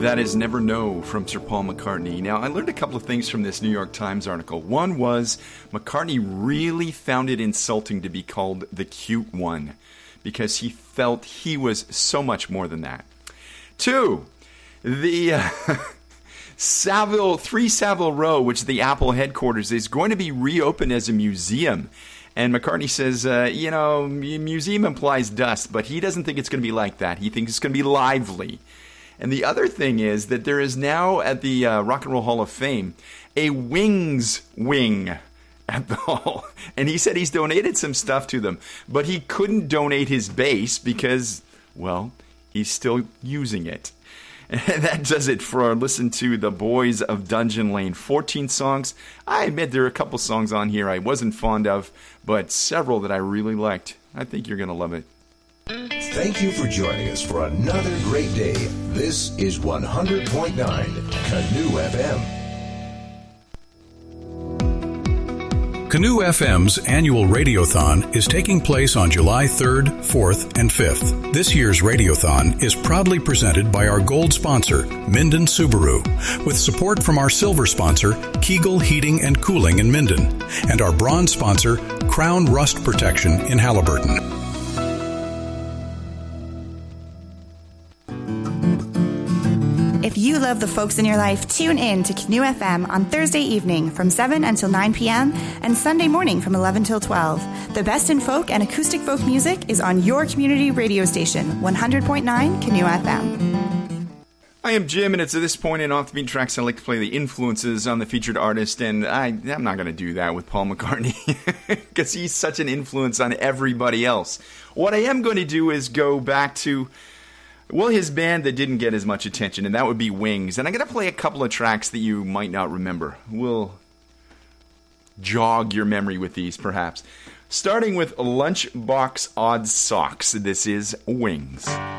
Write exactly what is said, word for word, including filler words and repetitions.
That is Never No from Sir Paul McCartney. Now, I learned a couple of things from this New York Times article. One was McCartney really found it insulting to be called the cute one because he felt he was so much more than that. Two, the uh, Savile, three Savile Row, which is the Apple headquarters, is going to be reopened as a museum. And McCartney says, uh, you know, museum implies dust, but he doesn't think it's going to be like that. He thinks it's going to be lively. And the other thing is that there is now at the uh, Rock and Roll Hall of Fame a Wings wing at the hall. And he said he's donated some stuff to them, but he couldn't donate his bass because, well, he's still using it. And that does it for our listen to The Boys of Dungeon Lane. fourteen songs. I admit there are a couple songs on here I wasn't fond of, but several that I really liked. I think you're going to love it. Thank you for joining us for another great day. This is one hundred point nine Canoe F M. Canoe F M's annual Radiothon is taking place on July third, fourth, and fifth. This year's Radiothon is proudly presented by our gold sponsor, Minden Subaru, with support from our silver sponsor, Kegel Heating and Cooling in Minden, and our bronze sponsor, Crown Rust Protection in Halliburton. If you love the folks in your life, tune in to Canoe F M on Thursday evening from seven until nine p.m. and Sunday morning from eleven till twelve. The best in folk and acoustic folk music is on your community radio station, one hundred point nine Canoe F M. I am Jim, and it's at this point in Off the Beat Tracks I like to play the influences on the featured artist, and I, I'm not going to do that with Paul McCartney because he's such an influence on everybody else. What I am going to do is go back to, well, his band that didn't get as much attention, and that would be Wings. And I'm going to play a couple of tracks that you might not remember. We'll jog your memory with these, perhaps. Starting with Lunchbox Odd Socks, this is Wings.